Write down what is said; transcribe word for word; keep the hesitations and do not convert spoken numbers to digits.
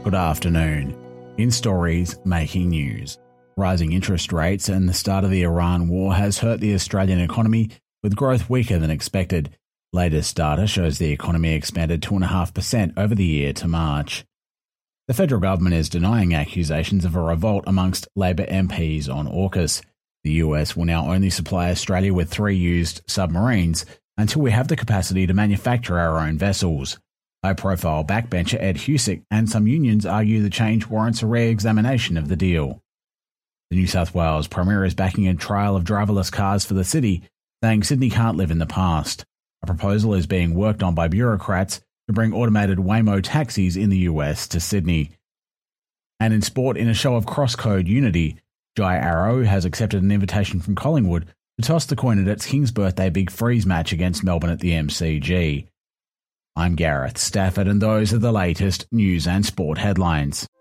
Good afternoon. In stories making news, rising interest rates and the start of the Iran war has hurt the Australian economy, with growth weaker than expected. Latest data shows the economy expanded two point five percent over the year to March. The federal government is denying accusations of a revolt amongst Labor M Ps on AUKUS. The U S will now only supply Australia with three used submarines until we have the capacity to manufacture our own vessels. High-profile backbencher Ed Husic and some unions argue the change warrants a re-examination of the deal. The New South Wales Premier is backing a trial of driverless cars for the city, saying Sydney can't live in the past. A proposal is being worked on by bureaucrats to bring automated Waymo taxis in the U S to Sydney. And in sport, in a show of cross-code unity, Jai Arrow has accepted an invitation from Collingwood to toss the coin at its King's Birthday Big Freeze match against Melbourne at the M C G. I'm Gareth Stafford, and those are the latest news and sport headlines.